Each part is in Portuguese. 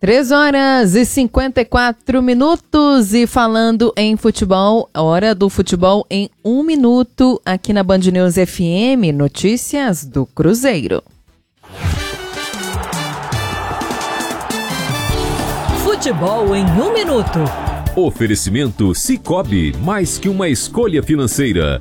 3h54 e falando em futebol, hora do futebol em 1 minuto, aqui na Band News FM, notícias do Cruzeiro. Futebol em 1 minuto. Oferecimento Sicoob, mais que uma escolha financeira.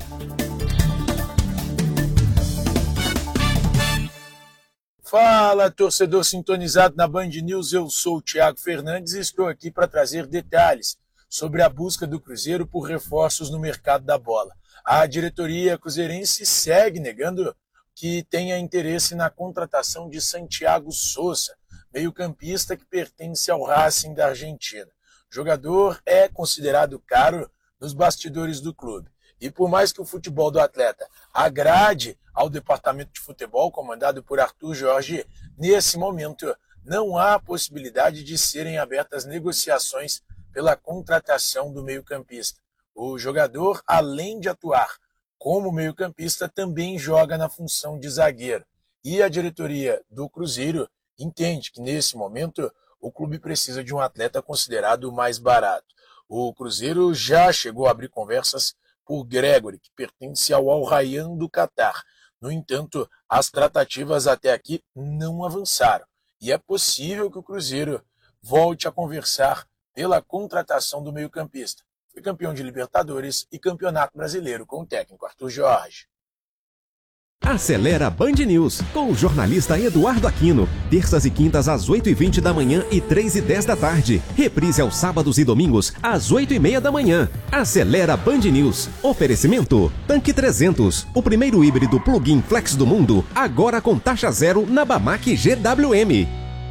Fala, torcedor sintonizado na Band News, eu sou o Thiago Fernandes e estou aqui para trazer detalhes sobre a busca do Cruzeiro por reforços no mercado da bola. A diretoria cruzeirense segue negando que tenha interesse na contratação de Santiago Sousa, meio-campista que pertence ao Racing da Argentina. O jogador é considerado caro nos bastidores do clube. E por mais que o futebol do atleta agrade ao departamento de futebol, comandado por Arthur Jorge, nesse momento não há possibilidade de serem abertas negociações pela contratação do meio-campista. O jogador, além de atuar como meio-campista, também joga na função de zagueiro. E a diretoria do Cruzeiro entende que nesse momento o clube precisa de um atleta considerado mais barato. O Cruzeiro já chegou a abrir conversas por Gregory, que pertence ao Al Rayyan do Catar. No entanto, as tratativas até aqui não avançaram. E é possível que o Cruzeiro volte a conversar pela contratação do meio-campista. Foi campeão de Libertadores e Campeonato Brasileiro com o técnico Arthur Jorge. Acelera Band News, com o jornalista Eduardo Aquino. Terças e quintas às 8h20 da manhã e 3h10 da tarde. Reprise aos sábados e domingos às 8h30 da manhã. Acelera Band News. Oferecimento Tanque 300, o primeiro híbrido plug-in flex do mundo, agora com taxa zero na Bamac GWM.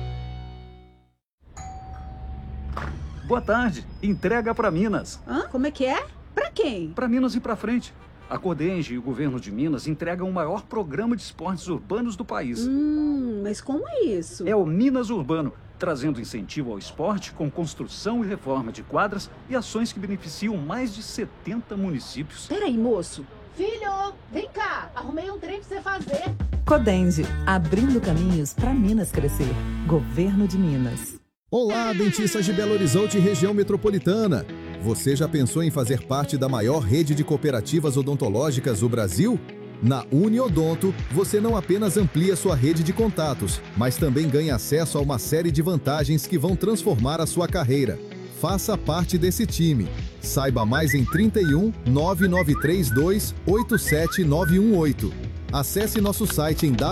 Boa tarde. Entrega para Minas. Hã? Como é que é? Para quem? Para Minas e para frente. A Codenge e o governo de Minas entregam o maior programa de esportes urbanos do país. Mas como é isso? É o Minas Urbano, trazendo incentivo ao esporte com construção e reforma de quadras e ações que beneficiam mais de 70 municípios. Peraí, moço. Filho, vem cá. Arrumei um trem pra você fazer. Codenge, abrindo caminhos para Minas crescer. Governo de Minas. Olá, dentistas de Belo Horizonte e região metropolitana. Você já pensou em fazer parte da maior rede de cooperativas odontológicas do Brasil? Na Uniodonto, você não apenas amplia sua rede de contatos, mas também ganha acesso a uma série de vantagens que vão transformar a sua carreira. Faça parte desse time. Saiba mais em 31 9932 87918. Acesse nosso site em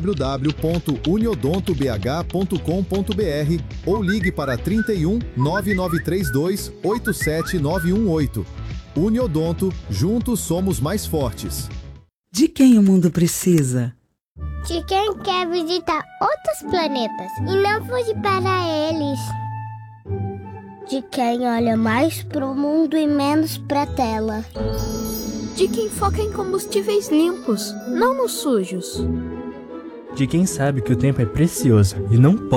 www.uniodontobh.com.br ou ligue para 31 9932 87918. Uniodonto, juntos somos mais fortes. De quem o mundo precisa? De quem quer visitar outros planetas e não fugir para eles. De quem olha mais pro mundo e menos pra tela. De quem foca em combustíveis limpos, não nos sujos. De quem sabe que o tempo é precioso e não pode